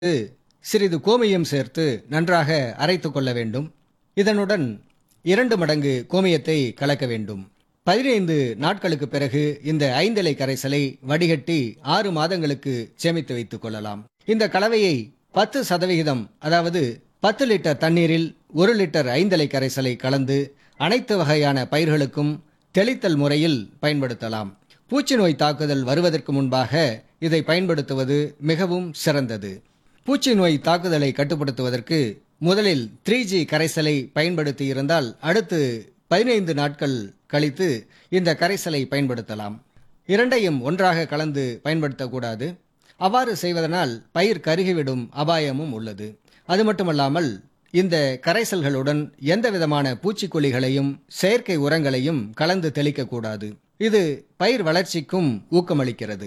சிறிது கோமியம் சேர்த்து நன்றாக அரைத்துக் கொள்ள வேண்டும். இதனுடன் 2 மடங்கு கோமியத்தை கலக்க வேண்டும். 15 நாட்களுக்கு பிறகு இந்த 5 இலை கரைசலை வடிகட்டி 6 மாதங்களுக்கு சேமித்து வைத்துக் கொள்ளலாம். இந்த கலவையை 10% அதாவது 10 லிட்டர் தண்ணீரில் 1 லிட்டர் 5 இலை கரைசலை கலந்து அனைத்து வகையான பயிர்களுக்கும் தெளித்தல் முறையில் பயன்படுத்தலாம். பூச்சி நோய் தாக்குதல் வருவதற்கு முன்பாக இதை பயன்படுத்துவது மிகவும் சிறந்தது. பூச்சி நோய் தாக்குதலை கட்டுப்படுத்துவதற்கு முதலில் 3G கரைசலை பயன்படுத்தி இருந்தால் அடுத்து 15 நாட்கள் கழித்து இந்த கரைசலை பயன்படுத்தலாம். இரண்டையும் ஒன்றாக கலந்து பயன்படுத்தக்கூடாது. அவ்வாறு செய்வதனால் பயிர் கருகிவிடும் அபாயமும் உள்ளது. அது மட்டுமல்லாமல் இந்த கரைசல்களுடன் எந்த விதமான பூச்சிக்கொல்லிகளையும் செயற்கை உரங்களையும் கலந்து தெளிக்கக்கூடாது. இது பயிர் வளர்ச்சிக்கும் ஊக்கமளிக்கிறது.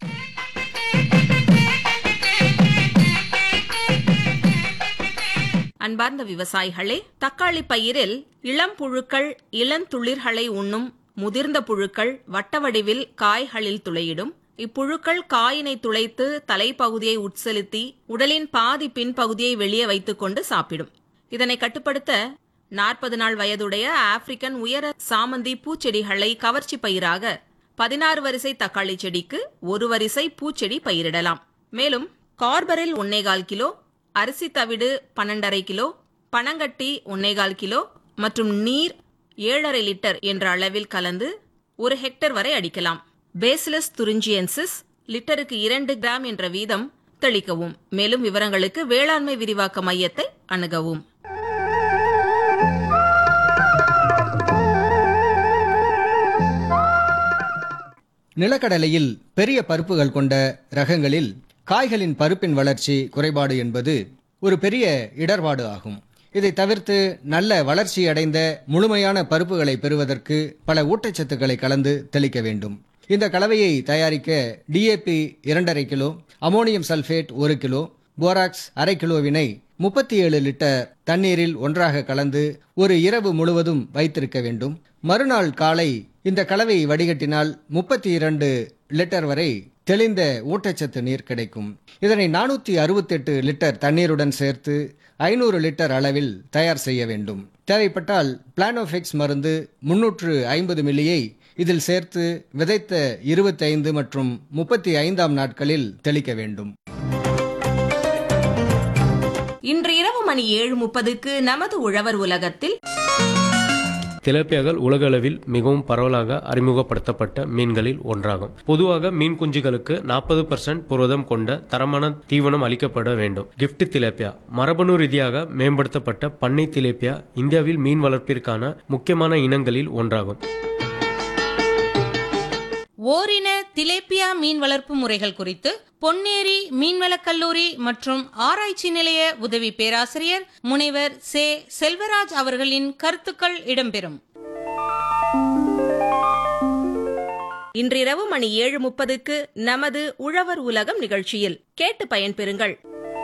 அன்பார்ந்த விவசாயிகளே, தக்காளி பயிரில் இளம் புழுக்கள் இளந்துளிர்களை உண்ணும் முதிர்ந்த புழுக்கள் வட்ட வடிவில் காய்களில் துளையிடும். இப்புழுக்கள் காயினை துளைத்து தலைப்பகுதியை உட்செலுத்தி உடலின் பாதி பின்பகுதியை வெளியே வைத்துக் கொண்டு சாப்பிடும். இதனை கட்டுப்படுத்த 40 நாள் வயதுடைய ஆப்பிரிக்கன் உயர சாமந்தி பூச்செடிகளை கவர்ச்சி பயிராக 16 வரிசை தக்காளி செடிக்கு 1 வரிசை பூச்செடி பயிரிடலாம். மேலும் கார்பரில் 1.25 கிலோ, அரிசி தவிடு 12.5 கிலோ, பனங்கட்டி 1.25 கிலோ மற்றும் நீர் 7.5 லிட்டர் என்ற அளவில் கலந்து 1 ஹெக்டேர் வரை அடிக்கலாம். பேசிலஸ் துரிஞ்சியன்சிஸ் லிட்டருக்கு 2 கிராம் என்ற வீதம் தெளிக்கவும். மேலும் விவரங்களுக்கு வேளாண்மை விரிவாக்க மையத்தை அணுகவும். நிலக்கடலையில் பெரிய பருப்புகள் கொண்ட ரகங்களில் காய்களின் பருப்பின் வளர்ச்சி குறைபாடு என்பது ஒரு பெரிய இடர்பாடு ஆகும். இதை தவிர்த்து நல்ல வளர்ச்சியடைந்த முழுமையான பருப்புகளை பெறுவதற்கு பல ஊட்டச்சத்துக்களை கலந்து தெளிக்க வேண்டும். இந்த கலவையை தயாரிக்க DAP 2.5 kilo, ammonium sulphate 1 kilo, borax 1/2 கிலோவினை 37 litre தண்ணீரில் ஒன்றாக கலந்து ஒரு இரவு முழுவதும் வைத்திருக்க வேண்டும். மறுநாள் காலை இந்த கலவையை வடிகட்டினால் 32 லிட்டர் வரை தெளிந்த ஊட்டச்சத்து நீர் கிடைக்கும். இதனை 468 லிட்டர் தண்ணீருடன் சேர்த்து 500 லிட்டர் அளவில் தயார் செய்ய வேண்டும். தேவைப்பட்டால் பிளானோஃபிக்ஸ் மருந்து 350 மில்லியை இதில் சேர்த்து விதைத்த 25 மற்றும் 35ஆம் நாட்களில் தெளிக்க வேண்டும். இன்று இரவு மணி 7:30க்கு நமது உழவர் உலகத்தில் திலேப்பியாக்கள் உலகளவில் மிகவும் பரவலாக அறிமுகப்படுத்தப்பட்ட மீன்களில் ஒன்றாகும். பொதுவாக மீன் குஞ்சுகளுக்கு 40% புரதம் கொண்ட தரமான தீவனம் அளிக்கப்பட வேண்டும். கிஃப்ட் திலேப்பியா மரபணு ரீதியாக மேம்படுத்தப்பட்ட பண்ணை திலேப்பியா இந்தியாவில் மீன் வளர்ப்பிற்கான முக்கியமான இனங்களில் ஒன்றாகும். ஓரின திலேப்பியா மீன் வளர்ப்பு முறைகள் குறித்து பொன்னேரி மீன்வளக் கல்லூரி மற்றும் ஆராய்ச்சி நிலைய உதவி பேராசிரியர் முனைவர் சே. செல்வராஜ் அவர்களின் கருத்துக்கள் இடம்பெறும். இன்றிரவு மணி 7:30க்கு நமது உழவர் உலகம் நிகழ்ச்சியில் கேட்டு பயன்பெறுங்கள்.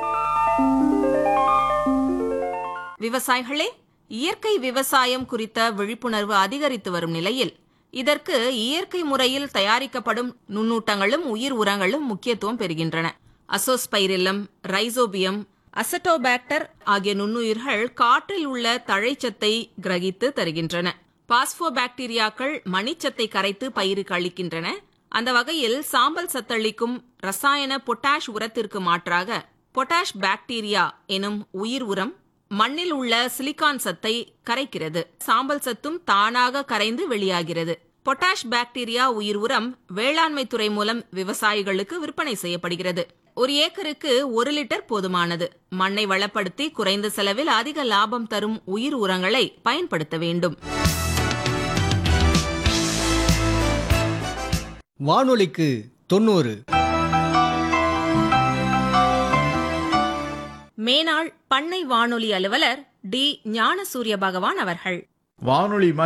விவசாயிகளே, இயற்கை விவசாயம் குறித்த விழிப்புணர்வு அதிகரித்து வரும் நிலையில் இதற்கு இயற்கை முறையில் தயாரிக்கப்படும் நுண்ணூட்டங்களும் உயிர் உரங்களும் முக்கியத்துவம் பெறுகின்றன. அசோஸ்பைரில்லம், ரைசோபியம், அசட்டோபாக்டர் ஆகிய நுண்ணுயிர்கள் காற்றில் உள்ள தழைச்சத்தை கிரகித்து தருகின்றன. பாஸ்போபாக்டீரியாக்கள் மணிச்சத்தை கரைத்து பயிருக்கு அளிக்கின்றன. அந்த வகையில் சாம்பல் சத்தளிக்கும் ரசாயன பொட்டாஷ் உரத்திற்கு மாற்றாக பொட்டாஷ் பாக்டீரியா எனும் உயிர் உரம் மண்ணில் உள்ள சிலிக்கான் சத்தை கரைக்கிறது. சாம்பல் சத்தும் தானாக கரைந்து வெளியாகிறது. பொட்டாஷ் பாக்டீரியா உயிர் உரம் வேளாண்மை துறை மூலம் விவசாயிகளுக்கு விற்பனை செய்யப்படுகிறது. 1 ஏக்கருக்கு 1 லிட்டர் போதுமானது. மண்ணை வளப்படுத்தி குறைந்த செலவில் அதிக லாபம் தரும் உயிர் உரங்களை பயன்படுத்த வேண்டும். வானொலிக்கு 90. மேனாள் பண்ணை வானொலி அலுவலர் டி. ஞானசூரிய பகவான் அவர்கள். வானொலி